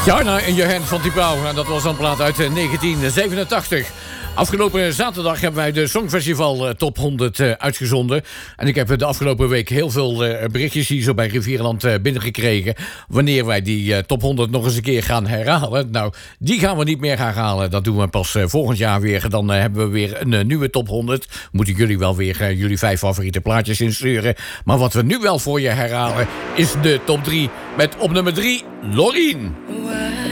Jarna in je hand van Tipau. En dat was een plaat uit 1987. Afgelopen zaterdag hebben wij de Songfestival Top 100 uitgezonden. En ik heb de afgelopen week heel veel berichtjes hier zo bij Rivierenland binnengekregen. Wanneer wij die Top 100 nog eens een keer gaan herhalen. Nou, die gaan we niet meer herhalen. Dat doen we pas volgend jaar weer. Dan hebben we weer een nieuwe Top 100. Moeten jullie wel weer jullie 5 favoriete plaatjes insturen. Maar wat we nu wel voor je herhalen is de Top 3. Met op nummer 3 Loreen.